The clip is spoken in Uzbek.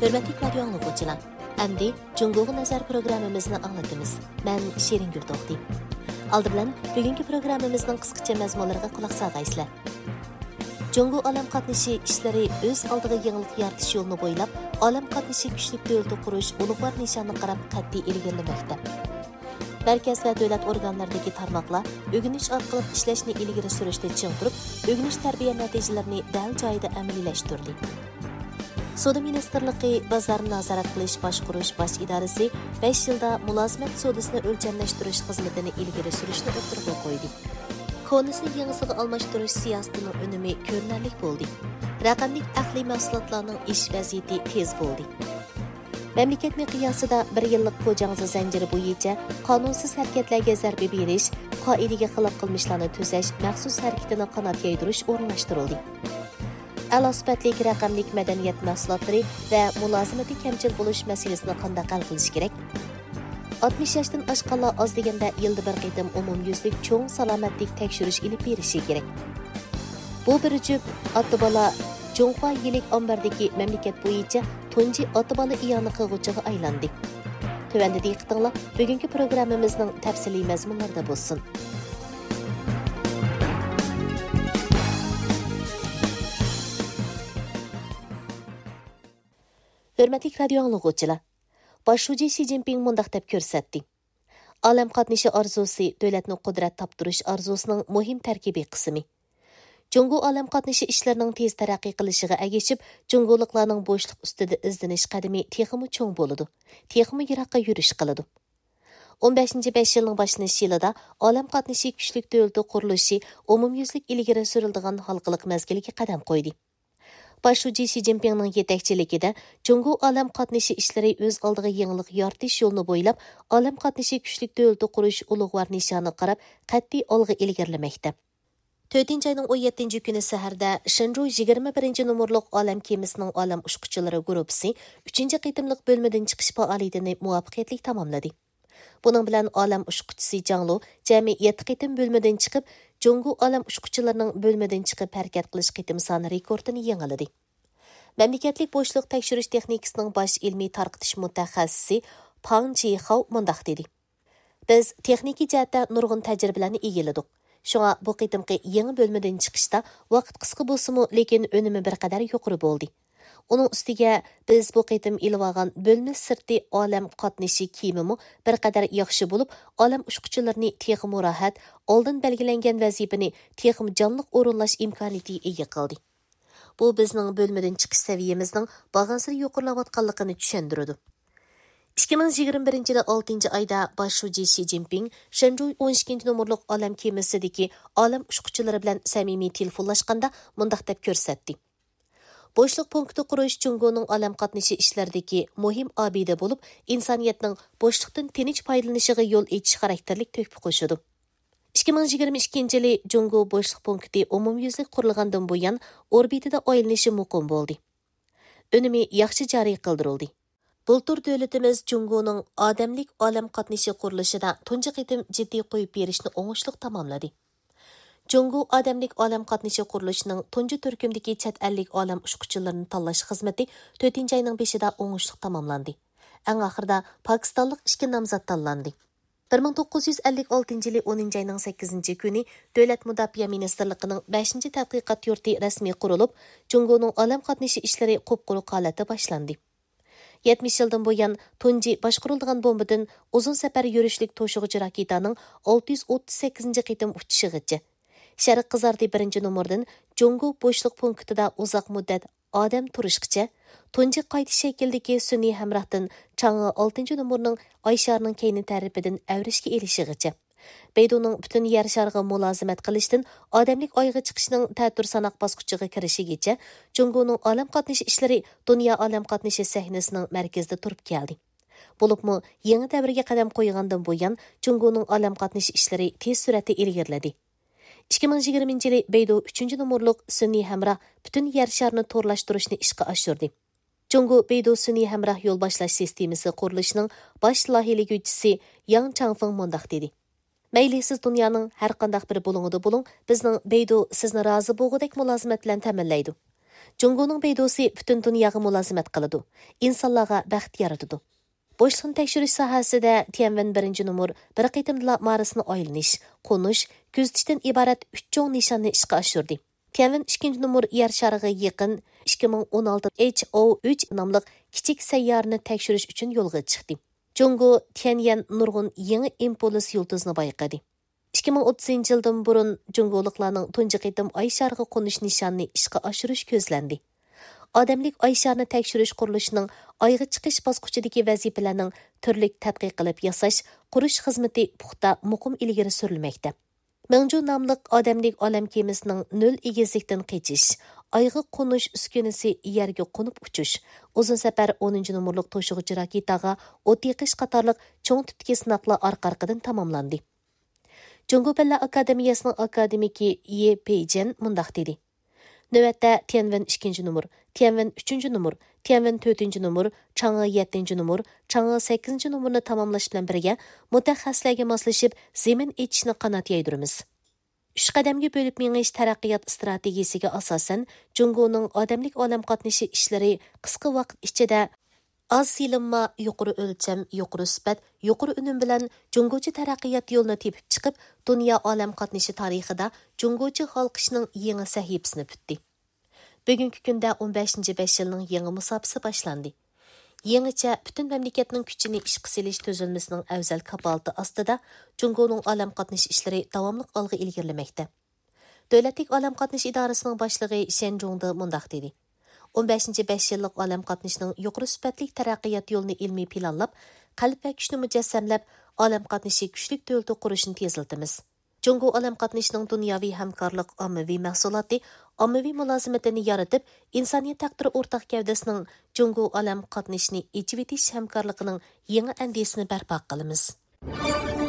Hürmetli radyo anlıqçılar, əmdi Cungo'ga nazar programımızını anlatımız. Ben Şerin Gürdoğdu. Aldı bilen bugünkü programımızın kısaca məzmunlarına kulaq sağaysızlar. Cungo alam qatnaşı işleri öz aldığı yenilik yaratish yolunu boylab, alam qatnaşı güçlük dövleti qurush ulug'var nishonini qarab qat'iy ilgirlamoqda. Merkez ve devlet organlarındaki tarmoqlar ögüniş orqali ishlashni ilgari surishda ching turib, ögüniş tarbiya natijalarini dal joyida amaliylashtırdi. Soda Ministerliği Bazarni nazorat qilish boshqarish bosh idorasi 5 yilda mulozimat sodasini o'lchamlashtirish xizmatini ilgari surishni o'tirg'a qo'ydi. Konusini yangisiga almashtirish siyosatining unumi ko'rinarli bo'ldi. Raqamlik aqliy mahsulotlarning ish vaziyati tez bo'ldi. Memleket miqyosida 1 yillik po'jangzi zanjiri bo'yicha qonunsiz harakatlarga zarba berish, qoidaga xilof qilmishlarni tuzash maxsus harakatini qanot yaydirish o'rinlashtirildi. A'lo sifatli raqamlik madaniyat mahsulotlari va mulozimati kamchil bo'lish masalasini qanday hal qilish kerak? 60 yoshdan oshganlar oz deganda yilda bir qitim umumyuzlik cho'ng salomatlik tekshirish ilib berishi kerak. Bu bir jup ota-bola Jonghua yilik ombardagi mamlakat bo'yicha tunji ota-bola iyoni qilg'uchiga aylandi. Tövəndə diqqətinizlə bugünkü proqramımızın təfsili məzmunlarında bo'lsin. Hörmətli radio anlıqçılar, Başçı Xi Jinping mundaq deb ko'rsatdi. Alam qatnaşı arzusi dövlətni qudrat tapdırış arzusining muhim tarkibiy qismi. Jungo alam qatnaşı işlərinin tez tərəqqi qilishigə əgəşib, jungoliklarning bo'shliq ustida izdinish qadami texmi cho'ng bo'ladi, texmi yiroqqa yurish qiladi. 15-5 yilning boshlanish yilida alam qatnaşı kuchlik dövlati qurilishi umumyuzlik ilgari suriladigan halqiliq mezgilga qadam qo'ydi. Başçı Xi Jinpingning yetakchiligida Jungo alam qatnaşı ishlari o'z oldiga yangilik yaratish yo'lini bo'ylab alam qatnaşı kuchlik dövlati qurish ulug'var nishoni qarab qat'iy olg'a ilgarilamoqda. 4 ayning 17 kuni saharda Shenzhou 21 numurliq alam kemisining alam uçquchilari guruhi 3 qitimliq bo'lmadan chiqish faoliyatini muvaffaqiyatli tamomladi. Buning bilan alam uçquchisi Zhang Lu jami 7 qitim bo'lmadan chiqib, Jungo alam uçquchilarining bo'lmadan chiqib harakat qilish qitim soni rekordini yangiladi. Mamlakatlik bo'shliq tekshirish texnikasining bosh ilmiy tarqitish mutaxassisi Pang Jihao mundaq dedi. Biz texniki jihatda nurg'un tajribalarni egalladik. Şuna bu qitimqi yangi bo'lmadan chiqishda vaqt qisqa bo'lsa-mu, lekin önümi bir qadar yuqori bo'ldi. Uning ustiga biz bu qitim ilvagan bo'lma sirti olam qatnashi kiyimimi bir qadar yaxshi bo'lib, olam uçquchilarini texmi rohat, oldin belgilangan vazifani texmi jonliq o'rinlash imkoniyatiga ega qildi. Bu bizning bo'lmadan chiqish saviyamizning bag'ansiri yuqorilayotganligini tushundiradi. 2021 yılı 6. ayda Başçı Xi Jinping Shenzhou 12 numurluq alam kemisidagi alam uçquchilari bilan samimiy telefonlashganda mundaq deb ko'rsatdi. Bo'shliq punkti qurish Jungoning alam qatnashi ishlaridagi muhim obida bo'lib, insoniyatning bo'shliqdan tinch foydalanishiga yo'l ochish xarakterlik to'hfa qo'shadi. 2022 yılı Jungo bo'shliq punkti umumyuzlik qurilgandan buyon orbitida aylanishi muqim bo'ldi. Önümi yaxshi joriy qildirildi. Bultur dövlətimiz Jungo'nun adamlik alam qatnaşı qurilishida tunji qitim jiddiy qo'yib berishni o'ngishliq tamomladi. Jungo adamlik alam qatnaşı qurilishining tunji turkumdagi chet ellik alam uçquchilarini tanlash xizmati 4 ayning 5-ida o'ngishliq tamomlandi. Eng oxirida Pokistonlik 2 nomzod tanlandi. 1956 yılı 10 ayning 8 kuni Davlat Mudofaa Ministerligining 5-tadqiqot yurti rasmiy qurilib, Jungo'ning alam qatnaşı ishlari qop-quruq holatda boshlandi. 70 yıldan buyon tunji boshqarilgan bombadan uzun safar yurishlik to'shig'ichi raketaning 638 qitim uchishigacha. Sharq qizardi 1 numurdan Jungo bo'shliq punktida uzoq muddat odam turishgacha, tunji qayta shakldagi sun'iy hamrohdan Chang'e 6 numurning Oysharning keyni tarafidan avrishga elishigacha. Beydo'ning butun yer shariga mulozimat qilishdan odamlik oyga chiqishning ta'tir sanoq bosqichiga kirishigacha Jungoning alam qatnashi ishlari dunyo alam qatnashi sahnasining markazida turib keldi. Bo'libmi, yangi davrga qadam qo'ygandan buyon Jungoning alam qatnashi ishlari tez suratda ilgariladi. 2020 yılı Beydo 3 numurluq sun'iy hamroh butun yer sharini to'rlashtirishni ishga oshirdi. Jungo Beydo sun'iy hamroh yo'l boshlash sistemasi qurilishining bosh loyihaliguvchisi Yang Changfeng mundaq dedi. Mayli siz dunyoning har qanday bir bo'lingida bo'ling, bizning Beydo sizni rozi bo'lgudek mulozimat bilan ta'minlaydi. Jungoning Beydosi bütün dunyoga mulozimat qiladi. İnsanlarga baxt yaratadi. Boşluqni tekshirish sohasida Tianwen 1-numur bir qitimda Marsni aylanish, qo'nish, kuzatishdan iborat 3 cho'ng nishonni ishga oshirdi. Tianwen 2-numur yer shariga yaqin 2016 HO3 nomli kichik sayyorani tekshirish uchun yo'lga chiqdi. Jungo Tianyan nurg'un yangi impuls yulduzni bayqadi. 2030 yildan burun Jungoliklarning tunji qitim Oy shariga qo'nish nishonni ishga oshirish ko'zlandi. Odamlik Oy sharini tekshirish qurilishining Oyga chiqish bosqichidagi vazifalarning turli tadqiq qilib yasash, qurish xizmati puxta muqim ilgari surilmoqda. Mingju nomli odamlik olam kemasining 0 egizlikdan qochish, Oyga qo'nish uskunasi yerga qo'nib uchish, uzun safar 10-numurlik to'shig'uchi raketaga o't yiqish qatorliq cho'ng tipdagi sinoqlar orqa-orqadan tamomlandi. Jungo Fanlar Akademiyasining akademiki Ye Peijian mundaq dedi. Növətdə Tianwen 2-numur, Tianwen 3-numur, Tianwen 4-numur, Chang'e 7-numur, Chang'e 8-numurni tamamlash bilan birga mutaxassislarga moslashib zemin etishni qanot yaydiramiz. 3 qadamga bo'lib mengish taraqqiyot strategiyasiga asosan Jungoning odamlik olam qatnashi ishlari qisqa vaqt ichida az silinma, yuqori o'lcham, yuqori sifat, yuqori unum bilan Jungochi taraqqiyot yo'lini tepib chiqib, dunyo olam qatnashi tarixida Jungochi xalqishining yangi sahifasini putdi. Bugungi kunda 15-5 yilning yangi musobaqasi boshlandi. Yangicha butun mamlakatning kuchini ishga selish tuzilmasining afzal kapolati ostida Jungoning olam qatnashi ishlari davomli olg'a ilgarilamoqda. Davlatlik olam qatnash idorasining boshlig'i Shen Zhongde mundaq dedi. 15-5 yillik olam qatnashining yuqori sifatli taraqqiyot yo'lini ilmiy planlab, qalb va kuchni mujassamlab, olam qatnashi kuchlik davlat qurishni tezlatamiz. Jungo olam qatnashining dunyoviy hamkorlik ommaviy mahsuloti, ommaviy mulozimatini yaratib, insoniyat taqdiri o'rtaq gavdasining Jungo olam qatnashini echib etish hamkorligining yangi andisini barpo qilamiz.